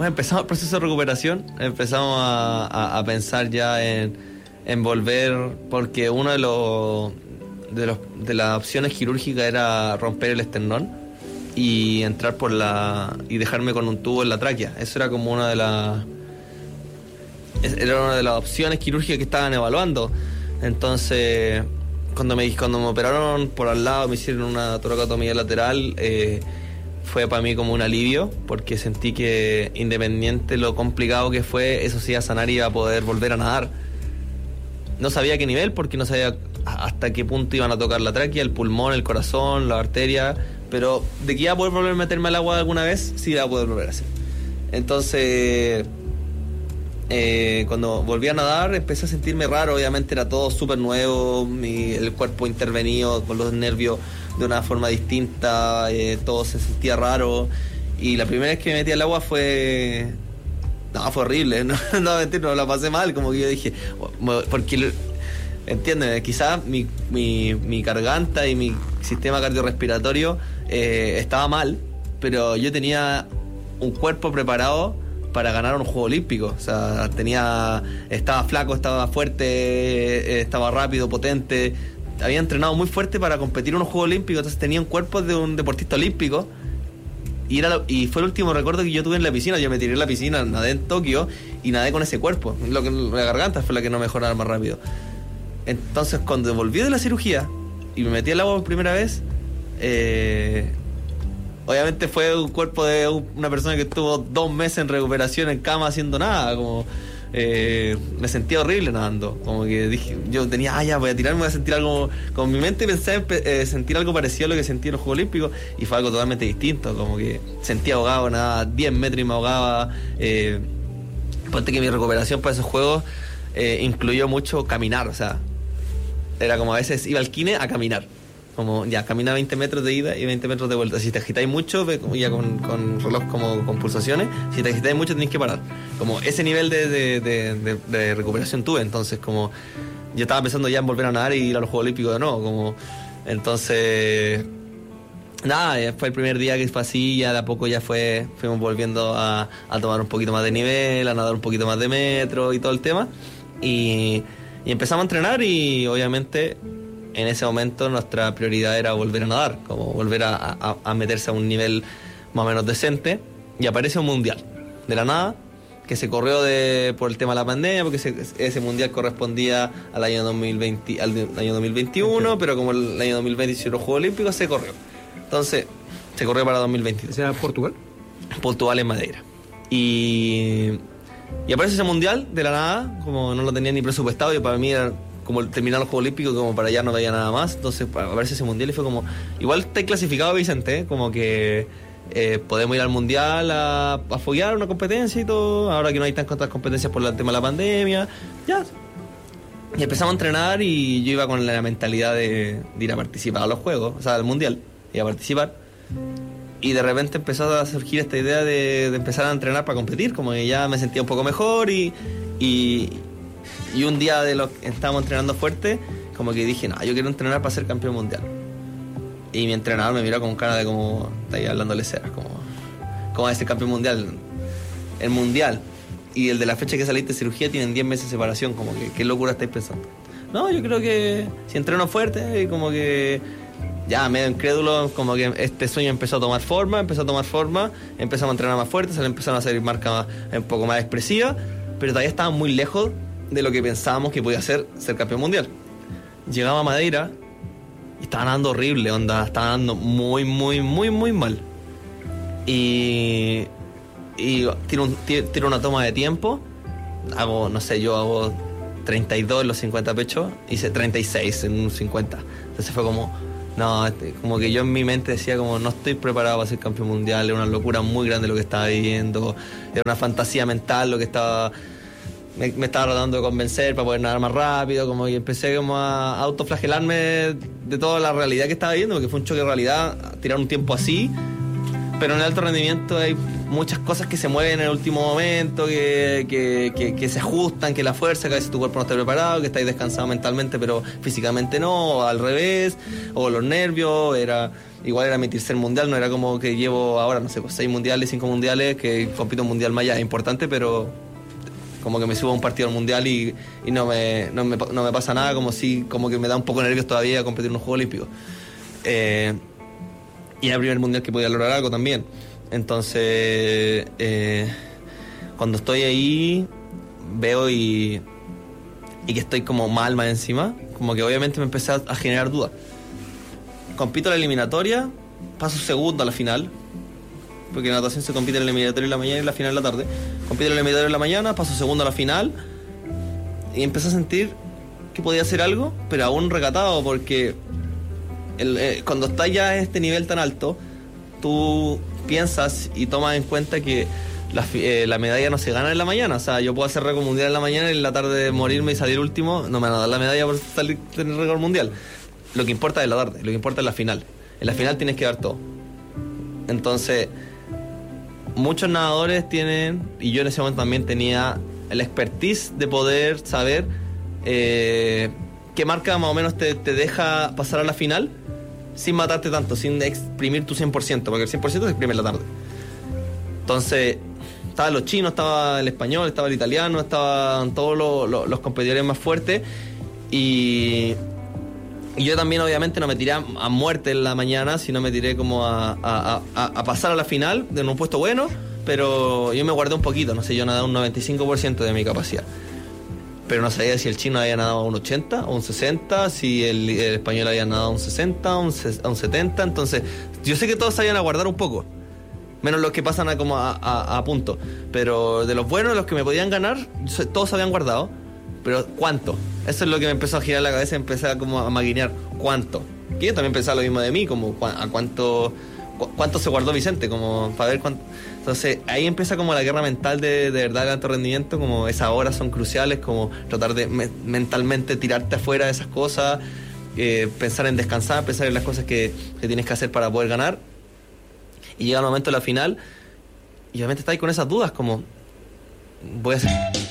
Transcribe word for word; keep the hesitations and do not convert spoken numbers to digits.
bueno, empezamos el proceso de recuperación, empezamos a, a, a pensar ya en, en volver, porque uno de los, de los de las opciones quirúrgicas era romper el esternón y entrar por la y dejarme con un tubo en la tráquea. Eso era como una de las era una de las opciones quirúrgicas que estaban evaluando. Entonces, cuando me cuando me operaron por al lado, me hicieron una toracotomía lateral, eh, fue para mí como un alivio, porque sentí que independiente lo complicado que fue, eso sí iba a sanar y iba a poder volver a nadar. No sabía qué nivel, porque no sabía hasta qué punto iban a tocar la tráquea, el pulmón, el corazón, la arteria, pero de que iba a poder volver a meterme al agua alguna vez, sí iba a poder volver a hacer. Entonces, eh, cuando volví a nadar, empecé a sentirme raro. Obviamente era todo súper nuevo, mi, el cuerpo intervenido con los nervios de una forma distinta, eh, todo se sentía raro, y la primera vez que me metí al agua fue no, fue horrible, no, no mentir, no la pasé mal, como que yo dije, porque entiéndeme, quizás mi, mi, mi garganta y mi sistema cardiorrespiratorio eh, estaba mal, pero yo tenía un cuerpo preparado para ganar un juego olímpico. O sea, tenía estaba flaco, estaba fuerte, eh, estaba rápido, potente. Había entrenado muy fuerte para competir en un juego olímpico, entonces tenía un cuerpo de un deportista olímpico. Y, era lo, y fue el último recuerdo que yo tuve en la piscina. Yo me tiré en la piscina, nadé en Tokio y nadé con ese cuerpo. Lo que, la garganta fue la que no mejoraba más rápido. Entonces, cuando volví de la cirugía y me metí al agua por primera vez, eh, obviamente fue un cuerpo de una persona que estuvo dos meses en recuperación en cama haciendo nada, como eh, me sentía horrible nadando, como que dije, yo tenía, ah ya, voy a tirarme, voy a sentir algo, con mi mente pensé en eh, sentir algo parecido a lo que sentí en los Juegos Olímpicos, y fue algo totalmente distinto, como que sentía ahogado, nada, diez metros y me ahogaba. eh, ponte que mi recuperación para esos juegos eh, incluyó mucho caminar, o sea, era como a veces iba al kine a caminar. Como ya, camina veinte metros de ida y veinte metros de vuelta. Si te agitáis mucho, ya con, con reloj como con pulsaciones, si te agitáis mucho tenés que parar. Como ese nivel de, de, de, de, de recuperación tuve. Entonces, como yo estaba pensando ya en volver a nadar y ir a los Juegos Olímpicos de nuevo. Como, entonces, nada, fue el primer día que fue así. Ya de a poco ya fue fuimos volviendo a, a tomar un poquito más de nivel, a nadar un poquito más de metro y todo el tema. Y, y empezamos a entrenar y obviamente en ese momento nuestra prioridad era volver a nadar, como volver a, a, a meterse a un nivel más o menos decente, y aparece un mundial de la nada que se corrió de por el tema de la pandemia, porque ese, ese mundial correspondía al año dos mil veinte, al año dos mil veintiuno, pero como el año dos mil veinte hicieron los Juegos Olímpicos, se corrió. Entonces se corrió para dos mil veintidós. ¿Era Portugal? Portugal en Madeira. Y, y aparece ese mundial de la nada, como no lo tenía ni presupuestado, y para mí era como terminar los Juegos Olímpicos, como para allá no veía nada más. Entonces aparece ese mundial y fue como, igual está clasificado, Vicente, ¿eh? Como que eh, podemos ir al mundial a, a foguear una competencia y todo, ahora que no hay tantas competencias por el tema de la pandemia, ya. Y empezamos a entrenar y yo iba con la mentalidad de, de ir a participar a los Juegos, o sea, al mundial, y a participar. Y de repente empezó a surgir esta idea de, de empezar a entrenar para competir, como que ya me sentía un poco mejor y... y Y un día de los que estábamos entrenando fuerte, como que dije, no, yo quiero entrenar para ser campeón mundial. Y mi entrenador me miró con cara de como, está ahí hablándole ceras, como, ¿cómo es ser campeón mundial? El mundial y el de la fecha que saliste de cirugía tienen diez meses de separación, como que, ¿qué locura estáis pensando? No, yo creo que si entreno fuerte, como que ya medio incrédulo, como que este sueño empezó a tomar forma, empezó a tomar forma, empezamos a entrenar más fuerte, se le empezaron a hacer marcas un poco más expresivas, pero todavía estaban muy lejos de lo que pensábamos que podía ser ser campeón mundial. Llegaba a Madeira y estaba nadando horrible, onda, estaba nadando muy, muy, muy, muy mal. Y, y tiro, un, tiro una toma de tiempo, hago, no sé, yo hago treinta y dos en los cincuenta pechos, hice treinta y seis en un cincuenta. Entonces fue como, no, como que yo en mi mente decía como, no estoy preparado para ser campeón mundial, era una locura muy grande lo que estaba viviendo, era una fantasía mental lo que estaba... Me, me estaba tratando de convencer para poder nadar más rápido, como que empecé como a autoflagelarme de toda la realidad que estaba viviendo, porque fue un choque de realidad, tirar un tiempo así, pero en el alto rendimiento hay muchas cosas que se mueven en el último momento, que, que, que, que se ajustan, que la fuerza, que a veces tu cuerpo no está preparado, que estáis descansado mentalmente pero físicamente no, o al revés, o los nervios, era igual era mi tercer mundial, no era como que llevo ahora, no sé, pues seis mundiales, cinco mundiales, que compito un mundial más allá, es importante, pero como que me subo a un partido al mundial y, y no, me, no, me, no me pasa nada, como si como que me da un poco de nervios todavía competir en un Juego Olímpico. Eh, y era el primer mundial que podía lograr algo también. Entonces, eh, cuando estoy ahí, veo y, y que estoy como mal más encima, como que obviamente me empecé a, a generar dudas. Compito la eliminatoria, paso segundo a la final, porque en natación se compite en la eliminatoria en la mañana y en la final en la tarde. Compito en la eliminatoria en la mañana, paso segundo a la final, y empecé a sentir que podía hacer algo, pero aún recatado, porque el, eh, cuando estás ya a este nivel tan alto, tú piensas y tomas en cuenta que la, eh, la medalla no se gana en la mañana. O sea, yo puedo hacer récord mundial en la mañana y en la tarde morirme y salir último, no me van a dar la medalla por salir, tener récord mundial. Lo que importa es la tarde, lo que importa es la final. En la final tienes que dar todo. Entonces, muchos nadadores tienen, y yo en ese momento también tenía el expertise de poder saber eh, qué marca más o menos te, te deja pasar a la final sin matarte tanto, sin exprimir tu cien por ciento, porque el cien por ciento se exprime en la tarde. Entonces, estaban los chinos, estaba el español, estaba el italiano, estaban todos los, los, los competidores más fuertes, y, y yo también obviamente no me tiré a, a muerte en la mañana, sino me tiré como a, a, a, a pasar a la final en un puesto bueno, pero yo me guardé un poquito, no sé, yo nadé un noventa y cinco por ciento de mi capacidad. Pero no sabía si el chino había nadado a un ochenta o un sesenta, si el, el español había nadado a un sesenta o un, a un setenta. Entonces, yo sé que todos sabían aguardar un poco, menos los que pasan a, como a, a, a punto. Pero de los buenos, los que me podían ganar, todos habían guardado. Pero ¿cuánto? Eso es lo que me empezó a girar la cabeza, empecé a, como a maquinear ¿cuánto? Que yo también pensaba lo mismo de mí, como a cuánto, cu- cuánto se guardó Vicente, como para ver cuánto. Entonces ahí empieza como la guerra mental de, de verdad, el alto rendimiento, como esas horas son cruciales, como tratar de me, mentalmente tirarte afuera de esas cosas, eh, pensar en descansar, pensar en las cosas que, que tienes que hacer para poder ganar. Y llega el momento de la final y obviamente estás ahí con esas dudas, como voy a hacer...